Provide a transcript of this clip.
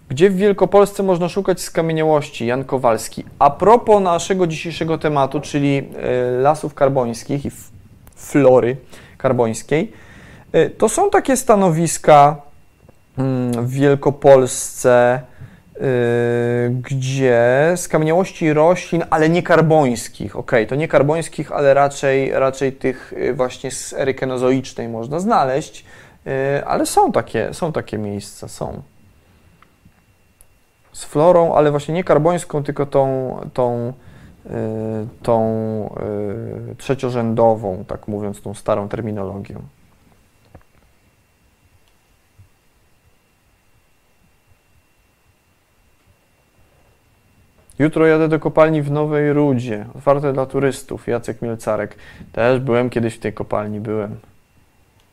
Gdzie w Wielkopolsce można szukać skamieniałości? Jan Kowalski. A propos naszego dzisiejszego tematu, czyli lasów karbońskich i flory karbońskiej, to są takie stanowiska w Wielkopolsce, gdzie skamieniałości roślin, ale nie karbońskich, to nie karbońskich, ale raczej tych właśnie z ery kenozoicznej można znaleźć, ale są takie miejsca, są. Z florą, ale właśnie nie karbońską, tylko tą trzeciorzędową, tak mówiąc, tą starą terminologią. Jutro jadę do kopalni w Nowej Rudzie, otwarte dla turystów, Jacek Mielcarek. Też byłem kiedyś w tej kopalni, byłem.